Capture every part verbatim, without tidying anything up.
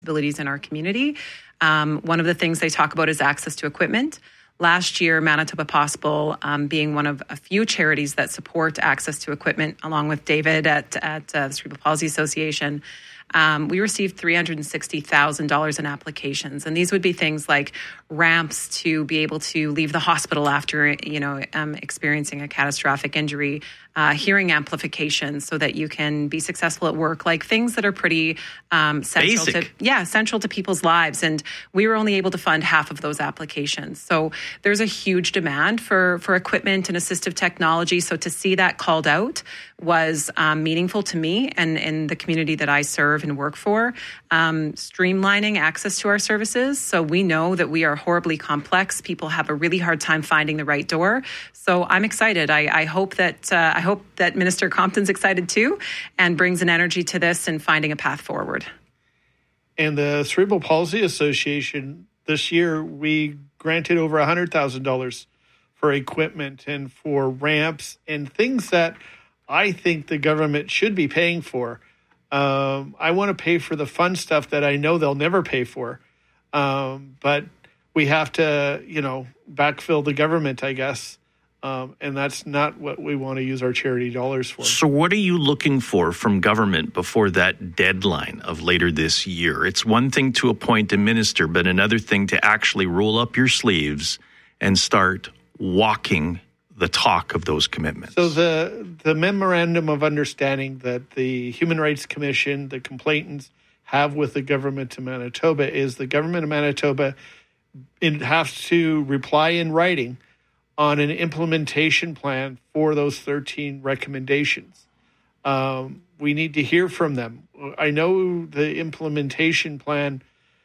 disabilities in our community. Um, one of the things they talk about is access to equipment. Last year, Manitoba Possible, um, being one of a few charities that support access to equipment, along with David at, at uh, the Cerebral Palsy Association, um, we received three hundred sixty thousand dollars in applications. And these would be things like ramps to be able to leave the hospital after, you know, um, experiencing a catastrophic injury, uh, hearing amplification so that you can be successful at work, like things that are pretty um, central Basic. to, yeah, central to people's lives. And we were only able to fund half of those applications. So there's a huge demand for, for equipment and assistive technology. So to see that called out was um, meaningful to me and in the community that I serve and work for. Um, streamlining access to our services. So we know that we are horribly complex. People have a really hard time finding the right door. So I'm excited. I, I hope that uh, I hope that Minister Compton's excited too and brings an energy to this and finding a path forward. And the Cerebral Palsy Association, this year, we granted over one hundred thousand dollars for equipment and for ramps and things that I think the government should be paying for. Um, I want to pay for the fun stuff that I know they'll never pay for. Um, but we have to, you know, backfill the government, I guess. Um, and that's not what we want to use our charity dollars for. So what are you looking for from government before that deadline of later this year? It's one thing to appoint a minister, but another thing to actually roll up your sleeves and start walking the talk of those commitments. So the the memorandum of understanding that the Human Rights Commission, the complainants, have with the government of Manitoba is the government of Manitoba it has to reply in writing on an implementation plan for those thirteen recommendations. Um, we need to hear from them. I know the implementation plan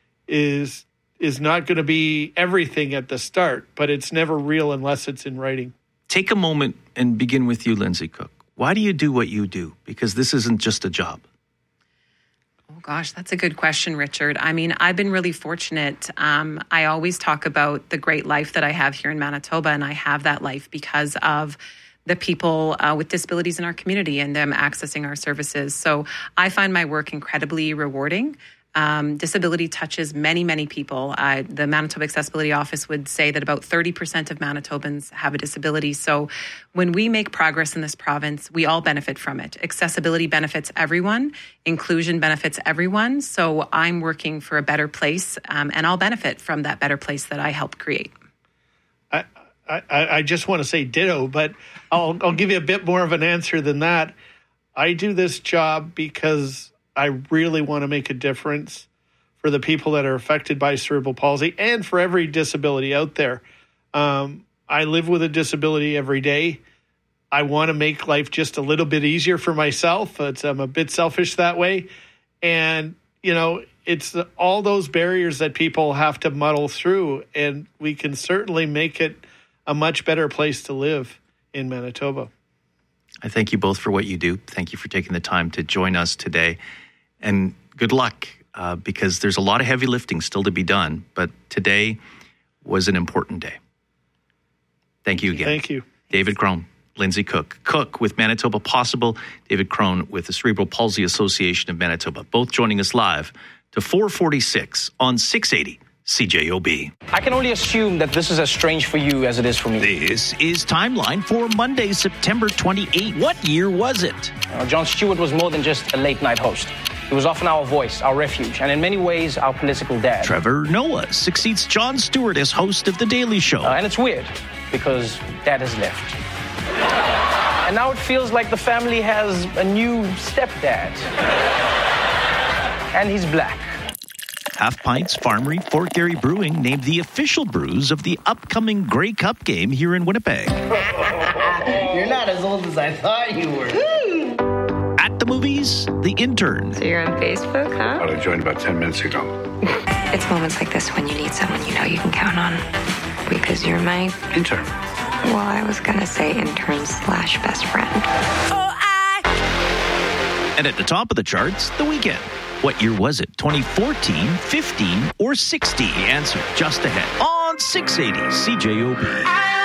is is not going to be everything at the start, but it's never real unless it's in writing. Take a moment and begin with you, Lindsay Cook. Why do you do what you do? Because this isn't just a job. Oh, gosh, that's a good question, Richard. I mean, I've been really fortunate. Um, I always talk about the great life that I have here in Manitoba, and I have that life because of the people uh, with disabilities in our community and them accessing our services. So I find my work incredibly rewarding. Um, disability touches many, many people. Uh, the Manitoba Accessibility Office would say that about thirty percent of Manitobans have a disability. So when we make progress in this province, we all benefit from it. Accessibility benefits everyone. Inclusion benefits everyone. So I'm working for a better place, um, and I'll benefit from that better place that I helped create. I, I, I just want to say ditto, but I'll, I'll give you a bit more of an answer than that. I do this job because I really want to make a difference for the people that are affected by cerebral palsy and for every disability out there. Um, I live with a disability every day. I want to make life just a little bit easier for myself. It's, I'm a bit selfish that way. And, you know, it's the, all those barriers that people have to muddle through, and we can certainly make it a much better place to live in Manitoba. I thank you both for what you do. Thank you for taking the time to join us today. And good luck, uh, because there's a lot of heavy lifting still to be done. But today was an important day. Thank you again. Thank you. David Crone, Lindsay Cook. Cook with Manitoba Possible, David Crone with the Cerebral Palsy Association of Manitoba. Both joining us live to four forty-six on six eighty C J O B. I can only assume that this is as strange for you as it is for me. This is Timeline for Monday, September twenty-eighth. What year was it? You know, Jon Stewart was more than just a late-night host. He was often our voice, our refuge, and in many ways, our political dad. Trevor Noah succeeds Jon Stewart as host of The Daily Show. Uh, and it's weird, because Dad has left. And now it feels like the family has a new stepdad. And he's black. Half Pints Farmery Fort Garry Brewing named the official brews of the upcoming Grey Cup game here in Winnipeg. You're not as old as I thought you were. At the movies, The Intern. So you're on Facebook, huh? Well, I joined about ten minutes ago. It's moments like this when you need someone you know you can count on. Because you're my... Intern. Well, I was going to say intern slash best friend. Oh, I... And at the top of the charts, The Weeknd. What year was it? twenty fourteen, fifteen, or sixty? Answer just ahead on six eighty C J O B.